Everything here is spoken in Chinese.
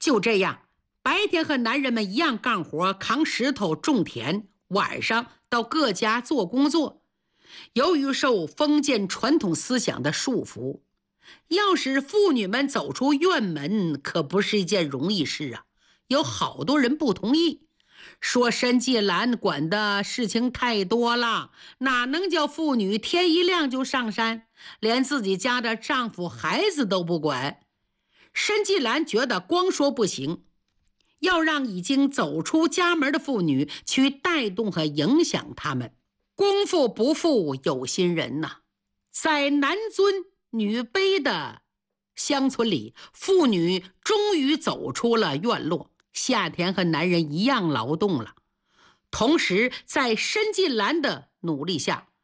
就这样，白天和男人们一样干活，扛石头、种田，晚上到各家做工作。由于受封建传统思想的束缚，要使妇女们走出院门，可不是一件容易事啊。有好多人不同意，说申纪兰管的事情太多了，哪能叫妇女天一亮就上山，连自己家的丈夫孩子都不管。申纪兰觉得光说不行，要让已经走出家门的妇女去带动和影响她们。功夫不负有心人呐，在男尊女卑的乡村里，妇女终于走出了院落，夏天和男人一样劳动了。同时在申纪兰的努力下，